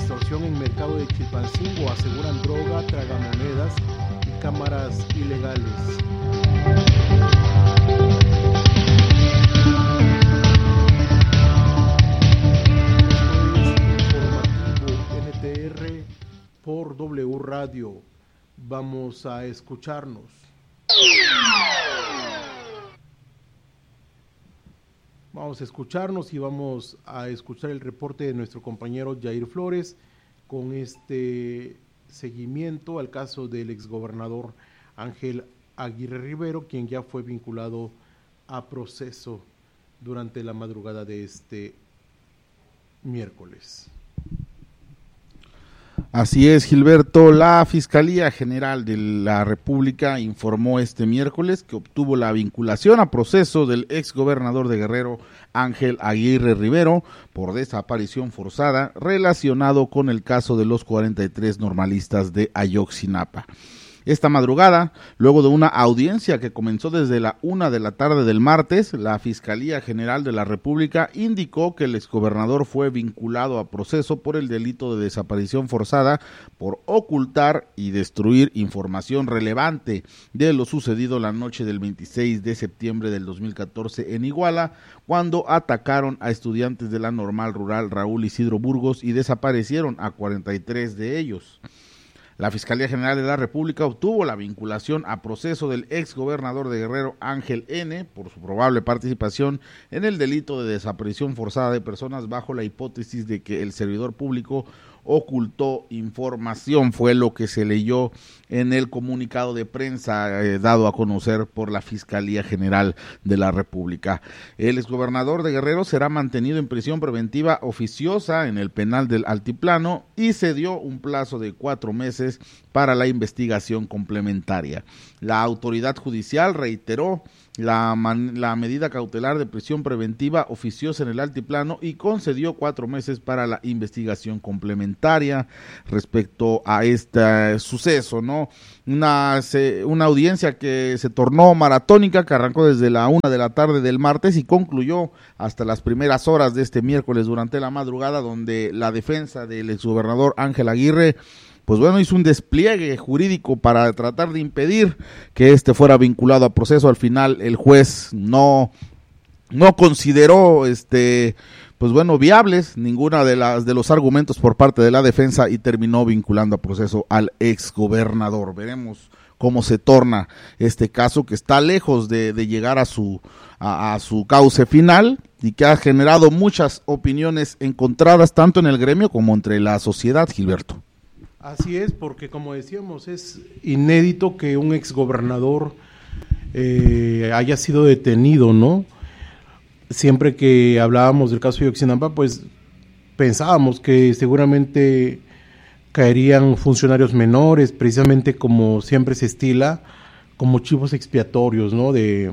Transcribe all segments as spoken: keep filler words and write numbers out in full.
extorsión en mercado de Chilpancingo, aseguran droga, tragamonedas y cámaras ilegales. Por W Radio. Vamos a escucharnos. Vamos a escucharnos y vamos a escuchar el reporte de nuestro compañero Jair Flores con este seguimiento al caso del exgobernador Ángel Aguirre Rivero, quien ya fue vinculado a proceso durante la madrugada de este miércoles. Así es, Gilberto. La Fiscalía General de la República informó este miércoles que obtuvo la vinculación a proceso del exgobernador de Guerrero, Ángel Aguirre Rivero, por desaparición forzada relacionado con el caso de los cuarenta y tres normalistas de Ayotzinapa. Esta madrugada, luego de una audiencia que comenzó desde la una de la tarde del martes, la Fiscalía General de la República indicó que el exgobernador fue vinculado a proceso por el delito de desaparición forzada por ocultar y destruir información relevante de lo sucedido la noche del veintiséis de septiembre del dos mil catorce en Iguala, cuando atacaron a estudiantes de la Normal Rural Raúl Isidro Burgos y desaparecieron a cuarenta y tres de ellos. La Fiscalía General de la República obtuvo la vinculación a proceso del exgobernador de Guerrero, Ángel N., por su probable participación en el delito de desaparición forzada de personas bajo la hipótesis de que el servidor público ocultó información, fue lo que se leyó en el comunicado de prensa eh, dado a conocer por la Fiscalía General de la República. El exgobernador de Guerrero será mantenido en prisión preventiva oficiosa en el penal del Altiplano y se dio un plazo de cuatro meses para la investigación complementaria. La autoridad judicial reiteró La, man, la medida cautelar de prisión preventiva oficiosa en el Altiplano y concedió cuatro meses para la investigación complementaria respecto a este suceso, ¿no? Una, se, una audiencia que se tornó maratónica, que arrancó desde la una de la tarde del martes y concluyó hasta las primeras horas de este miércoles durante la madrugada, donde la defensa del exgobernador Ángel Aguirre pues bueno, hizo un despliegue jurídico para tratar de impedir que este fuera vinculado a proceso. Al final el juez no, no consideró este pues bueno viables ninguna de las de los argumentos por parte de la defensa y terminó vinculando a proceso al exgobernador. Veremos cómo se torna este caso, que está lejos de, de llegar a su a, a su cauce final y que ha generado muchas opiniones encontradas tanto en el gremio como entre la sociedad, Gilberto. Así es, porque como decíamos, es inédito que un exgobernador eh, haya sido detenido, ¿no? Siempre que hablábamos del caso de Ayotzinapa, pues pensábamos que seguramente caerían funcionarios menores, precisamente como siempre se estila, como chivos expiatorios, ¿no? De,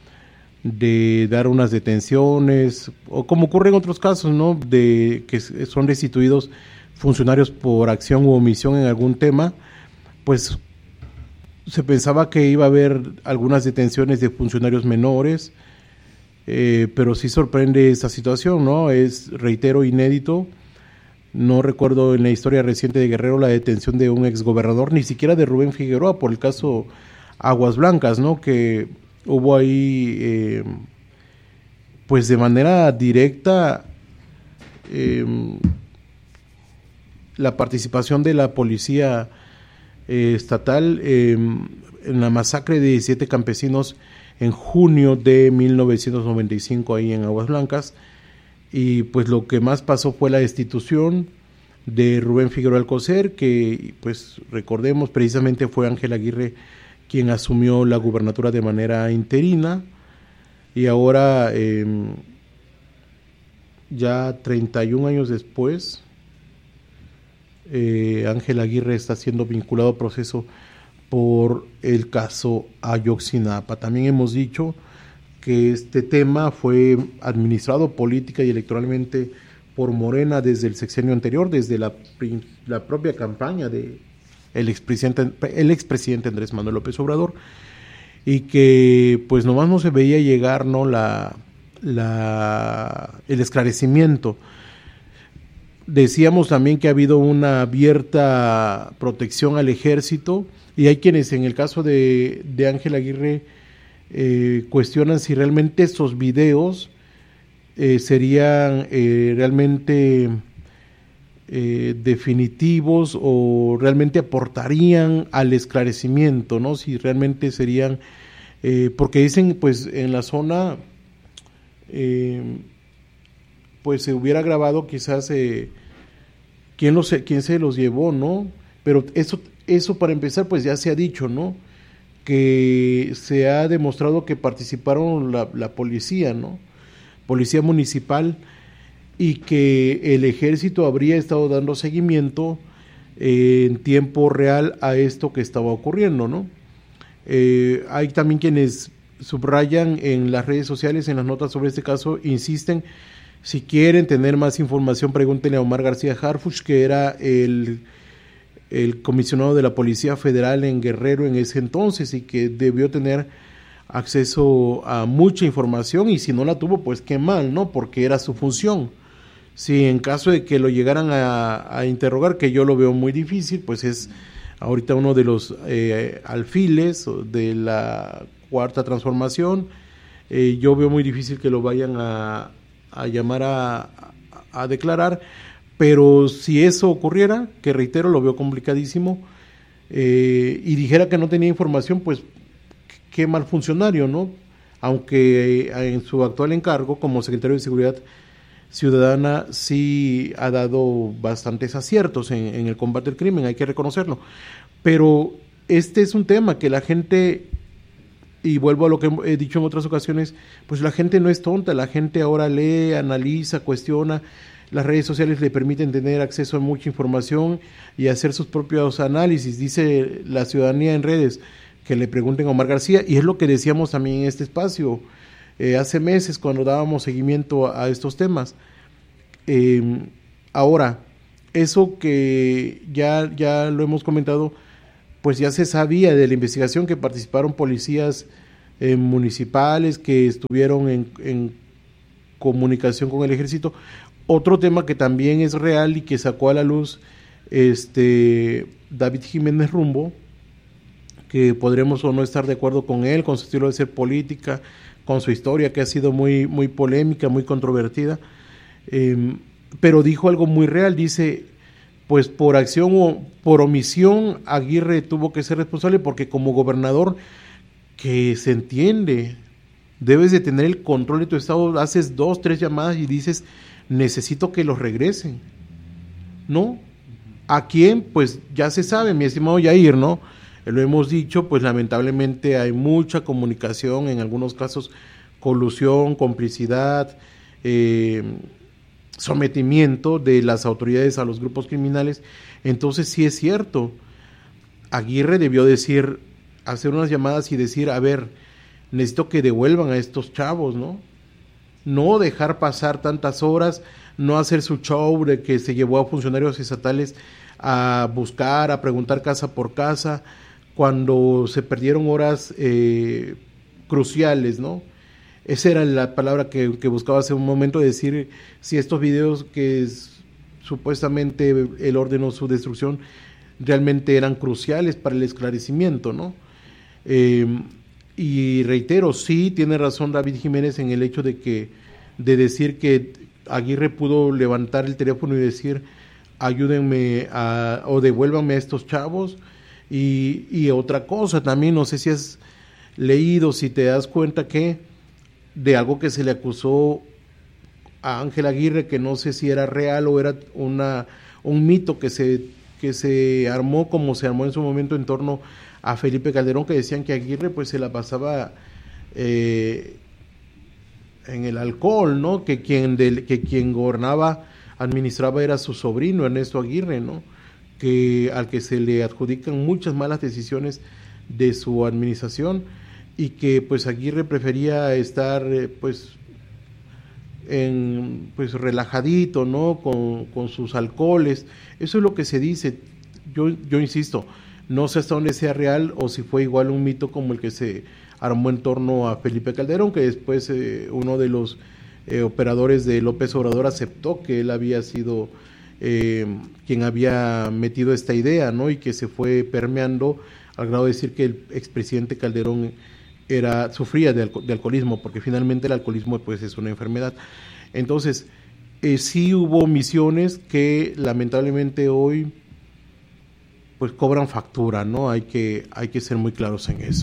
de dar unas detenciones, o como ocurre en otros casos, ¿no? De que son destituidos funcionarios por acción u omisión en algún tema, pues se pensaba que iba a haber algunas detenciones de funcionarios menores, eh, pero sí sorprende esta situación, ¿no? Es, reitero, inédito. No recuerdo en la historia reciente de Guerrero la detención de un exgobernador, ni siquiera de Rubén Figueroa, por el caso Aguas Blancas, ¿no? Que hubo ahí, eh, pues de manera directa, eh, la participación de la policía eh, estatal eh, en la masacre de diecisiete campesinos en junio de mil novecientos noventa y cinco ahí en Aguas Blancas, y pues lo que más pasó fue la destitución de Rubén Figueroa Alcocer, que pues recordemos precisamente fue Ángel Aguirre quien asumió la gubernatura de manera interina, y ahora eh, ya treinta y un años después, Eh, Ángel Aguirre está siendo vinculado a proceso por el caso Ayotzinapa. También hemos dicho que este tema fue administrado política y electoralmente por Morena desde el sexenio anterior, desde la, la propia campaña de el expresidente, el expresidente Andrés Manuel López Obrador, y que pues nomás no se veía llegar, ¿no? la, la el esclarecimiento. decíamos también que ha habido una abierta protección al ejército, y hay quienes en el caso de, de Ángel Aguirre eh, cuestionan si realmente estos videos eh, serían eh, realmente eh, definitivos o realmente aportarían al esclarecimiento, ¿no? Si realmente serían, eh, porque dicen pues en la zona eh, pues se hubiera grabado quizás eh, quién, los, quién se los llevó, ¿no? Pero eso, eso para empezar pues ya se ha dicho, ¿no? Que se ha demostrado que participaron la, la policía, ¿no? Policía municipal, y que el ejército habría estado dando seguimiento eh, en tiempo real a esto que estaba ocurriendo, ¿no? Eh, hay también quienes subrayan en las redes sociales, en las notas sobre este caso, insisten, si quieren tener más información, pregúntenle a Omar García Harfuch, que era el, el comisionado de la Policía Federal en Guerrero en ese entonces, y que debió tener acceso a mucha información, y si no la tuvo, pues qué mal, ¿no? Porque era su función. Si en caso de que lo llegaran a, a interrogar, que yo lo veo muy difícil, pues es ahorita uno de los eh, alfiles de la Cuarta Transformación, eh, yo veo muy difícil que lo vayan a, a llamar a, a declarar, pero si eso ocurriera, que reitero, lo veo complicadísimo, eh, y dijera que no tenía información, pues qué mal funcionario, ¿no? Aunque eh, en su actual encargo como secretario de Seguridad Ciudadana sí ha dado bastantes aciertos en, en el combate al crimen, hay que reconocerlo, pero este es un tema que la gente, y vuelvo a lo que he dicho en otras ocasiones, pues la gente no es tonta, la gente ahora lee, analiza, cuestiona, las redes sociales le permiten tener acceso a mucha información y hacer sus propios análisis. Dice la ciudadanía en redes que le pregunten a Omar García, y es lo que decíamos también en este espacio eh, hace meses cuando dábamos seguimiento a, a estos temas. Eh, ahora, eso que ya, ya lo hemos comentado, pues ya se sabía de la investigación, que participaron policías eh, municipales, que estuvieron en, en comunicación con el ejército. Otro tema que también es real y que sacó a la luz este David Jiménez Rumbo, que podremos o no estar de acuerdo con él, con su estilo de ser política, con su historia que ha sido muy, muy polémica, muy controvertida, eh, pero dijo algo muy real, dice, pues por acción o por omisión Aguirre tuvo que ser responsable, porque como gobernador, que se entiende, debes de tener el control de tu estado, haces dos, tres llamadas y dices, necesito que los regresen, ¿no? ¿A quién? Pues ya se sabe, mi estimado Yair, ¿no? Lo hemos dicho, pues lamentablemente hay mucha comunicación, en algunos casos colusión, complicidad, eh, sometimiento de las autoridades a los grupos criminales. Entonces sí es cierto, Aguirre debió decir, hacer unas llamadas y decir, a ver, necesito que devuelvan a estos chavos, ¿no? No dejar pasar tantas horas, no hacer su show de que se llevó a funcionarios estatales a buscar, a preguntar casa por casa, cuando se perdieron horas eh, cruciales, ¿no? Esa era la palabra que, que buscaba hace un momento, decir si estos videos que es, supuestamente él ordenó su destrucción realmente eran cruciales para el esclarecimiento, ¿no? Eh, y reitero, sí tiene razón David Jiménez en el hecho de que de decir que Aguirre pudo levantar el teléfono y decir ayúdenme a, o devuélvanme a estos chavos. Y, y otra cosa también, no sé si has leído, si te das cuenta que de algo que se le acusó a Ángel Aguirre, que no sé si era real o era una un mito que se, que se armó como se armó en su momento en torno a Felipe Calderón, que decían que Aguirre pues se la pasaba eh, en el alcohol, ¿no? Que quien, del, que quien gobernaba, administraba era su sobrino Ernesto Aguirre, ¿no? Que al que se le adjudican muchas malas decisiones de su administración, y que pues Aguirre prefería estar eh, pues en pues relajadito, ¿no? Con, con sus alcoholes. Eso es lo que se dice. Yo, yo insisto, no sé hasta dónde sea real o si fue igual un mito como el que se armó en torno a Felipe Calderón, que después eh, uno de los eh, operadores de López Obrador aceptó que él había sido eh, quien había metido esta idea, ¿no? Y que se fue permeando al grado de decir que el expresidente Calderón era, sufría de, alco- de alcoholismo, porque finalmente el alcoholismo pues es una enfermedad. Entonces, eh, sí hubo omisiones que lamentablemente hoy pues cobran factura, ¿no? Hay que, hay que ser muy claros en eso.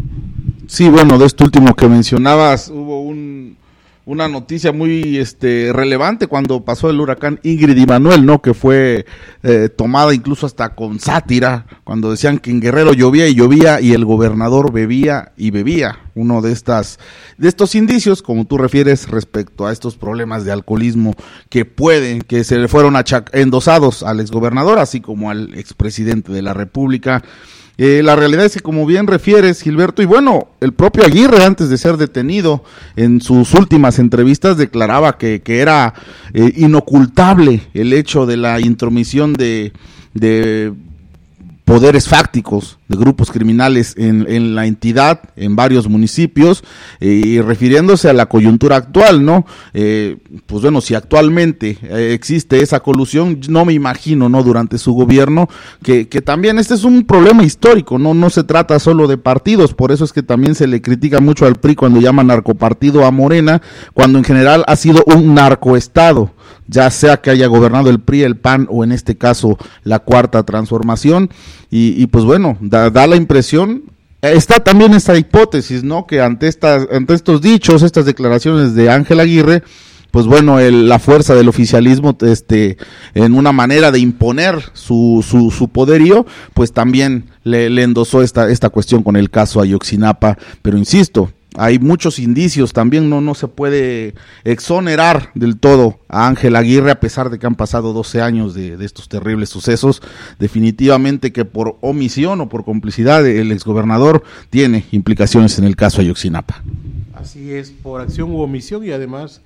Sí, bueno, de esto último que mencionabas, hubo un, una noticia muy este, relevante cuando pasó el huracán Ingrid y Manuel, ¿no? Que fue eh, tomada incluso hasta con sátira, cuando decían que en Guerrero llovía y llovía y el gobernador bebía y bebía. Uno de estas, de estos indicios, como tú refieres, respecto a estos problemas de alcoholismo que pueden, que se le fueron achac- endosados al exgobernador, así como al expresidente de la República. Eh, la realidad es que, como bien refieres, Gilberto, y bueno, el propio Aguirre, antes de ser detenido, en sus últimas entrevistas declaraba que, que era eh, inocultable el hecho de la intromisión de, de poderes fácticos de grupos criminales en, en la entidad, en varios municipios, eh, y refiriéndose a la coyuntura actual, ¿no? Eh, pues bueno, si actualmente eh, existe esa colusión, no me imagino, ¿no? Durante su gobierno, que, que también este es un problema histórico, ¿no? No se trata solo de partidos, por eso es que también se le critica mucho al P R I cuando llama narcopartido a Morena, cuando en general ha sido un narcoestado, ya sea que haya gobernado el P R I, el P A N o en este caso la Cuarta Transformación, y, y pues bueno, da, da la impresión, está también esta hipótesis, ¿no? Que ante estas, ante estos dichos, estas declaraciones de Ángel Aguirre, pues bueno, el, la fuerza del oficialismo, este, en una manera de imponer su, su, su poderío, pues también le, le endosó esta, esta cuestión con el caso Ayotzinapa, pero insisto, hay muchos indicios, también no, no se puede exonerar del todo a Ángel Aguirre, a pesar de que han pasado doce años de, de estos terribles sucesos. Definitivamente que por omisión o por complicidad el exgobernador tiene implicaciones en el caso Ayotzinapa. Así es, por acción u omisión, y además,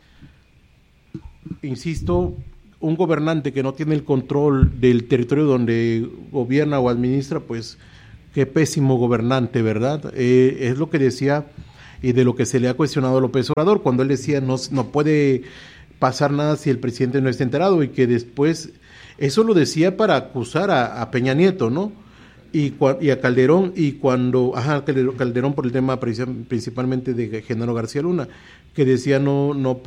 insisto, un gobernante que no tiene el control del territorio donde gobierna o administra, pues qué pésimo gobernante, ¿verdad? Eh, es lo que decía y de lo que se le ha cuestionado a López Obrador, cuando él decía no, no puede pasar nada si el presidente no está enterado, y que después, eso lo decía para acusar a, a Peña Nieto, ¿no? Y, y a Calderón, y cuando, ajá, Calderón por el tema principalmente de Genaro García Luna, que decía no, no